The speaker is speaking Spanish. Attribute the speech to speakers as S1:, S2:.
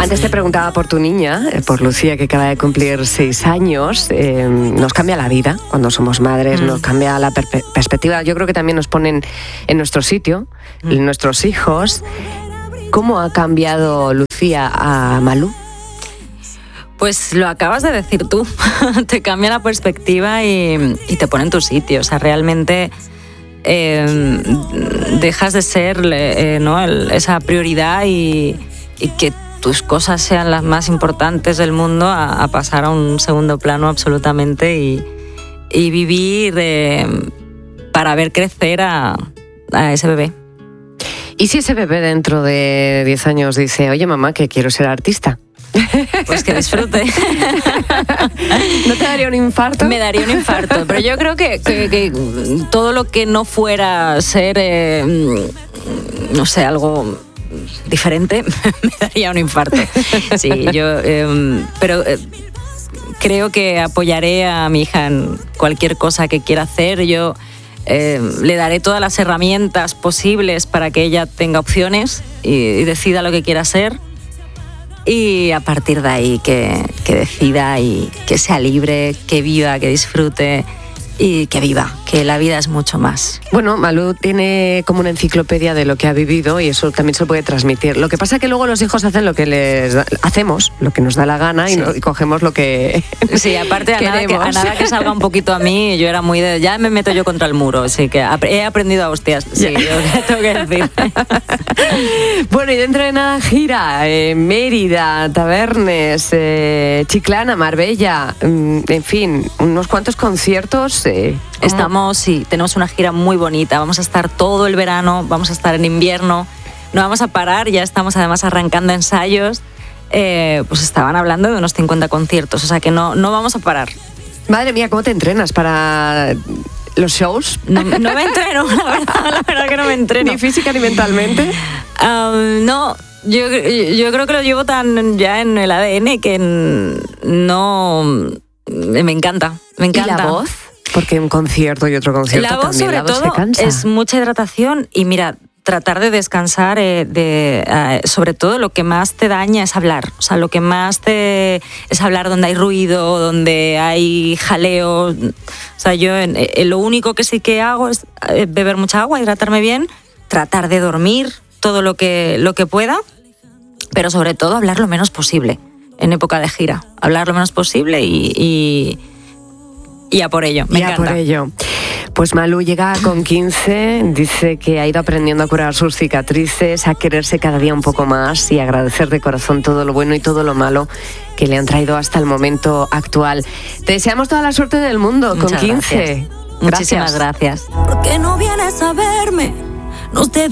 S1: Antes te preguntaba por tu niña, por Lucía, que acaba de cumplir 6 años. Nos cambia la vida cuando somos madres, nos cambia la perspectiva. Yo creo que también nos ponen en nuestro sitio, nuestros hijos. ¿Cómo ha cambiado Lucía a Malú?
S2: Pues lo acabas de decir tú. Te cambia la perspectiva y te pone en tu sitio. O sea, realmente dejas de ser esa prioridad y que tus cosas sean las más importantes del mundo a pasar a un segundo plano absolutamente y vivir para ver crecer a ese bebé.
S1: ¿Y si ese bebé dentro de 10 años dice, oye mamá, que quiero ser artista?
S2: Pues que disfrute.
S1: ¿No te daría un infarto?
S2: Me daría un infarto, pero yo creo que todo lo que no fuera ser, no sé, algo diferente, me daría un infarto. Sí, pero creo que apoyaré a mi hija en cualquier cosa que quiera hacer. Yo le daré todas las herramientas posibles para que ella tenga opciones y decida lo que quiera hacer. Y a partir de ahí que decida y que sea libre, que viva, que disfrute y que viva, que la vida es mucho más.
S1: Bueno, Malú tiene como una enciclopedia de lo que ha vivido y eso también se puede transmitir. Lo que pasa es que luego los hijos hacen lo que hacemos, lo que nos da la gana y cogemos lo que
S2: sí, aparte a nada que salga un poquito a mí, yo era muy de, ya me meto yo contra el muro, así que he aprendido a hostias, sí, tengo que decir.
S1: Bueno, y dentro de nada gira Mérida, Tabernes, Chiclana, Marbella, en fin, unos cuantos conciertos.
S2: Tenemos una gira muy bonita, vamos a estar todo el verano, vamos a estar en invierno, no vamos a parar, ya estamos además arrancando ensayos, pues estaban hablando de unos 50 conciertos, o sea que no vamos a parar.
S1: Madre mía, ¿cómo te entrenas para los shows?
S2: No me entreno, la verdad que no me entreno.
S1: ¿Ni física ni mentalmente?
S2: No, yo creo que lo llevo tan ya en el ADN que no... Me encanta.
S1: ¿Y la voz? Porque un concierto y otro concierto
S2: la voz,
S1: también,
S2: sobre
S1: la voz
S2: todo,
S1: se cansa.
S2: es mucha hidratación y mira, tratar de descansar, sobre todo lo que más te daña es hablar. O sea, lo que más es hablar donde hay ruido, donde hay jaleo. O sea, yo lo único que sí que hago es beber mucha agua, hidratarme bien, tratar de dormir todo lo que pueda, pero sobre todo hablar lo menos posible en época de gira. Hablar lo menos posible y a por ello. Me encanta.
S1: A por ello. Pues Malú llega con 15, dice que ha ido aprendiendo a curar sus cicatrices, a quererse cada día un poco más y agradecer de corazón todo lo bueno y todo lo malo que le han traído hasta el momento actual. Te deseamos toda la suerte del mundo.
S2: Muchas
S1: con 15.
S2: Gracias. Muchísimas gracias.
S3: ¿Por qué no vienes a verme? No te